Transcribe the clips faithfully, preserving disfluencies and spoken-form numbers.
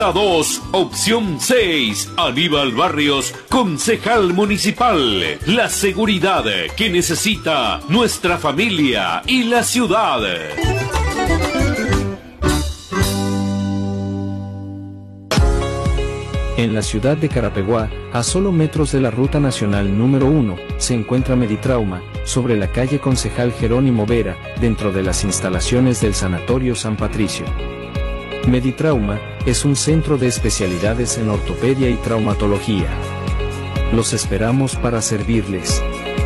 dos, opción seis, Aníbal Barrios, concejal municipal. La seguridad que necesita nuestra familia y la ciudad. En la ciudad de Carapeguá, a solo metros de la ruta nacional número uno, se encuentra Meditrauma, sobre la calle Concejal Jerónimo Vera, dentro de las instalaciones del Sanatorio San Patricio. Meditrauma es un centro de especialidades en ortopedia y traumatología. Los esperamos para servirles.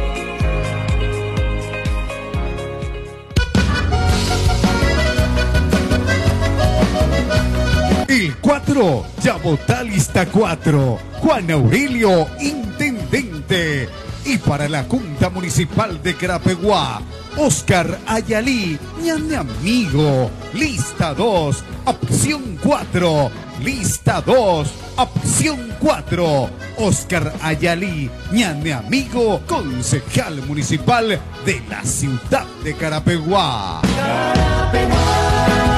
El cuatro, ya vota lista cuatro, Juan Aurelio, intendente. Y para la Junta Municipal de Carapeguá, Oscar Ayalí, ñane amigo, lista dos, opción cuatro, lista dos, opción cuatro, Oscar Ayalí, ñane amigo, concejal municipal de la ciudad de Carapeguá. Carapeguá.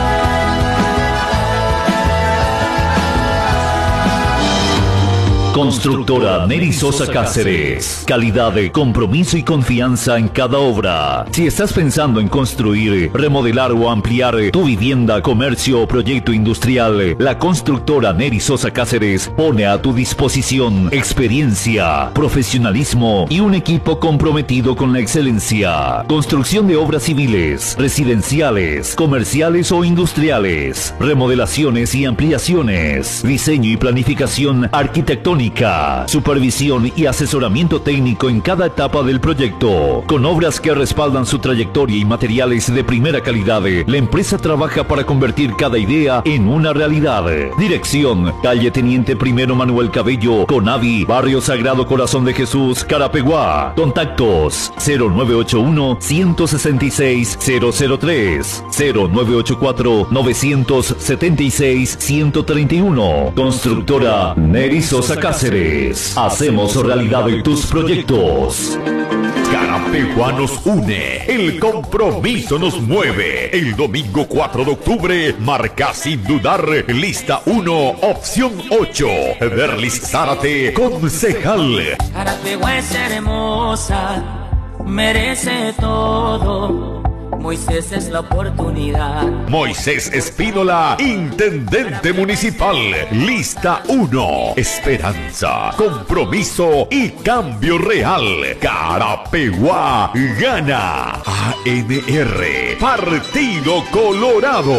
Constructora Neri Sosa Cáceres. Calidad, compromiso y confianza en cada obra. Si estás pensando en construir, remodelar o ampliar tu vivienda, comercio o proyecto industrial, la constructora Neri Sosa Cáceres pone a tu disposición experiencia, profesionalismo y un equipo comprometido con la excelencia. Construcción de obras civiles, residenciales, comerciales o industriales, remodelaciones y ampliaciones, diseño y planificación arquitectónica, supervisión y asesoramiento técnico en cada etapa del proyecto. Con obras que respaldan su trayectoria y materiales de primera calidad, la empresa trabaja para convertir cada idea en una realidad. Dirección: calle Teniente Primero Manuel Cabello, Conavi, Barrio Sagrado Corazón de Jesús, Carapeguá. Contactos: cero nueve ocho uno, uno seis seis, cero cero tres, cero nueve ocho cuatro, nueve siete seis, uno tres uno. Constructora Neri Sosa Cáceres. Hacemos realidad tus proyectos. Carapeguá nos une, el compromiso nos mueve. El domingo cuatro de octubre, marca sin dudar, lista uno, opción ocho, Derlis Zárate, concejal. Carapeguá es hermosa, merece todo. Moisés es la oportunidad. Moisés Espínola, intendente municipal. Lista uno. Esperanza, compromiso y cambio real. Carapeguá gana. A N R, Partido Colorado.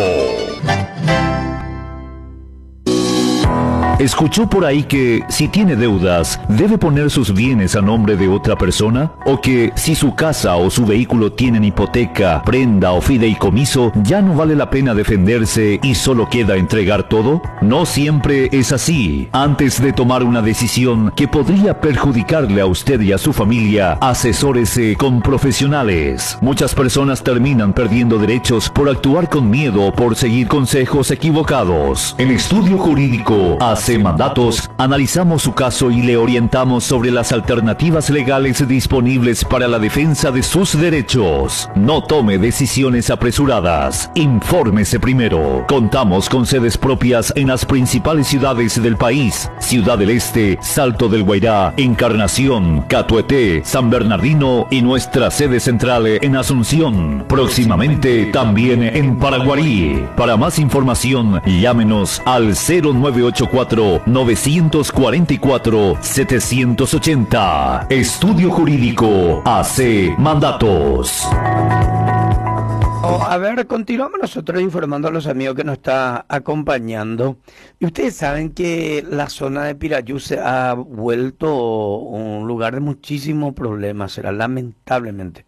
¿Escuchó por ahí que si tiene deudas, debe poner sus bienes a nombre de otra persona? ¿O que si su casa o su vehículo tienen hipoteca, prenda o fideicomiso, ya no vale la pena defenderse y solo queda entregar todo? No siempre es así. Antes de tomar una decisión que podría perjudicarle a usted y a su familia, asesórese con profesionales. Muchas personas terminan perdiendo derechos por actuar con miedo o por seguir consejos equivocados. En Estudio Jurídico hace Mandatos, analizamos su caso y le orientamos sobre las alternativas legales disponibles para la defensa de sus derechos. No tome decisiones apresuradas. Infórmese primero. Contamos con sedes propias en las principales ciudades del país: Ciudad del Este, Salto del Guairá, Encarnación, Catueté, San Bernardino y nuestra sede central en Asunción. Próximamente también en Paraguarí. Para más información, llámenos al cero nueve ocho cuatro, nueve cuatro cuatro, siete ocho cero. Estudio Jurídico hace Mandatos. Oh, a ver, continuamos nosotros informando a los amigos que nos está acompañando. Y ustedes saben que la zona de Pirayú se ha vuelto un lugar de muchísimos problemas, será lamentablemente.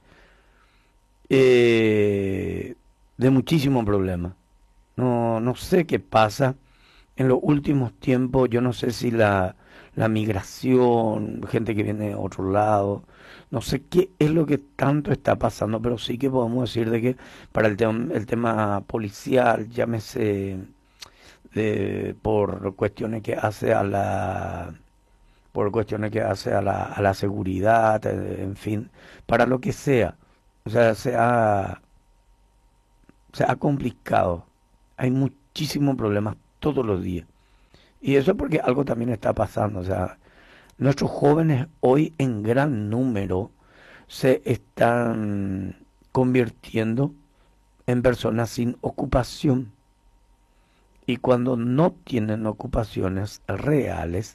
Eh, de muchísimos problemas. No, no sé qué pasa. En los últimos tiempos, yo no sé si la, la migración, gente que viene de otro lado, no sé qué es lo que tanto está pasando, pero sí que podemos decir de que para el, te el tema policial, llámese de, por cuestiones que hace a la por cuestiones que hace a la, a la seguridad, en fin, para lo que sea, o sea, se ha, se ha complicado, hay muchísimos problemas todos los días. Y eso es porque algo también está pasando. O sea, nuestros jóvenes hoy en gran número se están convirtiendo en personas sin ocupación. Y cuando no tienen ocupaciones reales,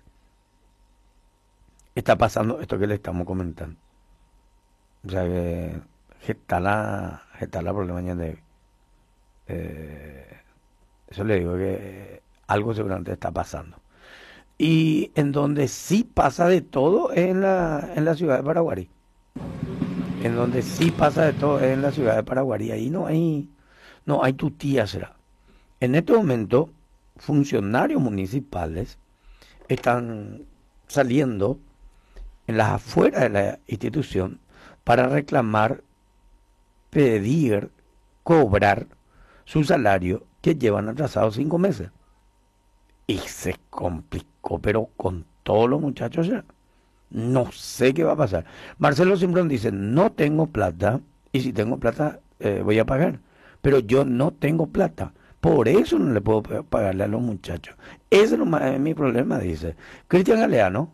está pasando esto que le estamos comentando. O sea, que está la, está la problema de eh, eso le digo que algo seguramente está pasando. Y en donde sí pasa de todo es en la, en la ciudad de Paraguarí. En donde sí pasa de todo es en la ciudad de Paraguarí. Ahí no hay, no hay tutía, será. En este momento, funcionarios municipales están saliendo en las afueras de la institución para reclamar, pedir, cobrar su salario que llevan atrasado cinco meses. Y se complicó, pero con todos los muchachos ya. No sé qué va a pasar. Marcelo Simbrón dice, no tengo plata, y si tengo plata eh, voy a pagar. Pero yo no tengo plata. Por eso no le puedo pagarle a los muchachos. Ese es mi problema, dice. Cristian Galeano.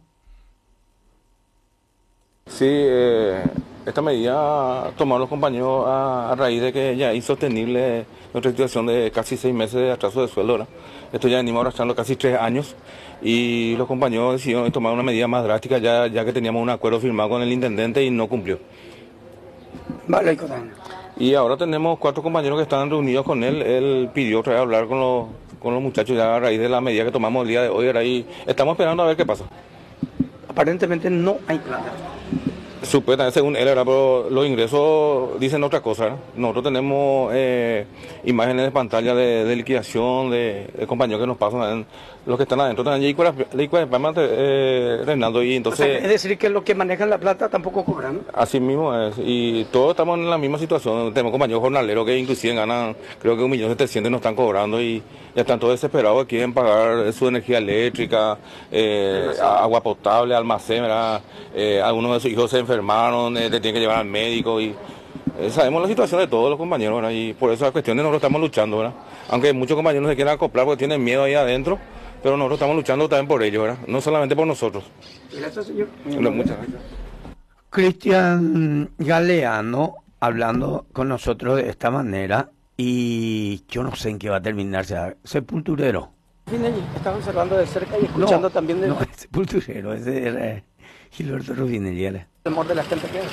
Sí, eh, esta medida tomaron los compañeros a, a raíz de que ya es insostenible nuestra situación de casi seis meses de atraso de sueldo, ¿verdad? Esto ya venimos arrastrando casi tres años y los compañeros decidieron tomar una medida más drástica ya, ya que teníamos un acuerdo firmado con el intendente y no cumplió. Vale, y ahora tenemos cuatro compañeros que están reunidos con él. Él pidió otra vez hablar con los, con los muchachos ya a raíz de la medida que tomamos el día de hoy, ¿verdad? Y estamos esperando a ver qué pasa. Aparentemente no hay plata. Supuestamente, según él, ¿verdad? Pero los ingresos dicen otra cosa, ¿verdad? Nosotros tenemos eh, imágenes de pantalla de, de liquidación de, de compañeros que nos pasan, ¿verdad? Los que están adentro también, eh, Reinaldo, y entonces... O sea, es decir, que los que manejan la plata tampoco cobran. Así mismo es, y todos estamos en la misma situación. Tenemos compañeros jornaleros que inclusive ganan, creo que un millón setecientos y nos están cobrando y ya están todos desesperados, quieren pagar su energía eléctrica, eh, agua potable, almacén, ¿verdad? Eh, algunos de sus hijos se enfermaron, eh, te tienen que llevar al médico y eh, sabemos la situación de todos los compañeros, ¿verdad? Y por esas cuestiones nosotros estamos luchando, ¿verdad? Aunque muchos compañeros no se quieren acoplar porque tienen miedo ahí adentro, pero nosotros estamos luchando también por ellos, ¿verdad? No solamente por nosotros. Gracias, señor. No, muchas gracias. Cristian Galeano hablando con nosotros de esta manera y yo no sé en qué va a terminar, o sea, sepulturero. Estaba observando de cerca y escuchando no, también de... No, es sepulturero, ese era Gilberto Rubinelli. El temor de la gente que...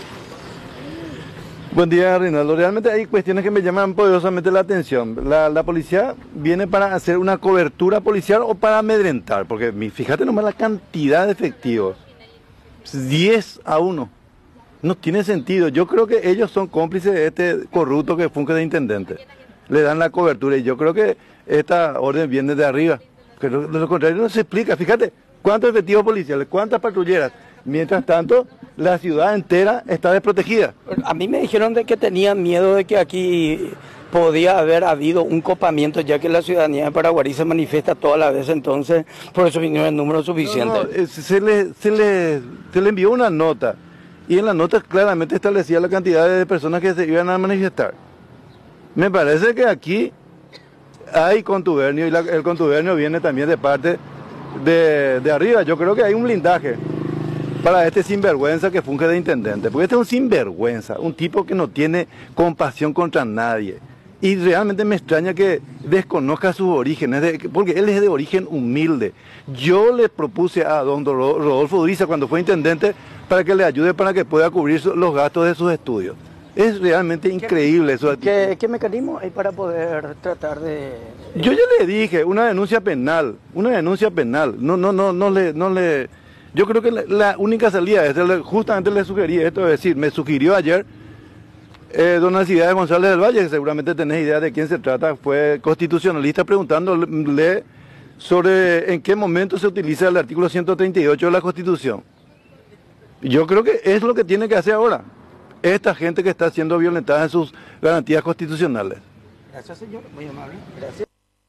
Buen día, Reinaldo. Realmente hay cuestiones que me llaman poderosamente la atención. La, la policía viene para hacer una cobertura policial o para amedrentar, porque fíjate nomás la cantidad de efectivos. diez a uno. No tiene sentido. Yo creo que ellos son cómplices de este corrupto que funge de intendente. Le dan la cobertura y yo creo que esta orden viene de arriba. Que lo, lo contrario no se explica. Fíjate, cuántos efectivos policiales, cuántas patrulleras. Mientras tanto, la ciudad entera está desprotegida. A mí me dijeron de que tenían miedo de que aquí podía haber habido un copamiento, ya que la ciudadanía de Paraguarí se manifiesta toda la vez, entonces por eso vinieron el número suficiente. No, no, se, le, se, le, se le envió una nota y en la nota claramente establecía la cantidad de personas que se iban a manifestar. Me parece que aquí hay contubernio y la, el contubernio viene también de parte de, de arriba. Yo creo que hay un blindaje para este sinvergüenza que funge de intendente, porque este es un sinvergüenza, un tipo que no tiene compasión contra nadie. Y realmente me extraña que desconozca sus orígenes, de, porque él es de origen humilde. Yo le propuse a don Rodolfo Duriza cuando fue intendente para que le ayude para que pueda cubrir los gastos de sus estudios. Es realmente increíble eso. ¿Qué, qué mecanismo hay para poder tratar de...? Yo ya le dije, una denuncia penal, una denuncia penal, no, no, no, no le... No le Yo creo que la, la única salida es, justamente le sugerí esto, es decir, me sugirió ayer eh, don Alcibiades González del Valle, que seguramente tenés idea de quién se trata, fue constitucionalista, preguntándole sobre en qué momento se utiliza el artículo ciento treinta y ocho de la Constitución. Yo creo que es lo que tiene que hacer ahora esta gente que está siendo violentada en sus garantías constitucionales. Gracias, señor, muy amable. Gracias.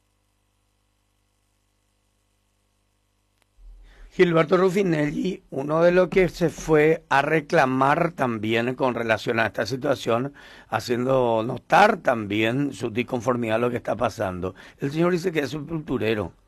Gilberto Ruffinelli, uno de los que se fue a reclamar también con relación a esta situación, haciendo notar también su disconformidad a lo que está pasando. El señor dice que es sepulturero.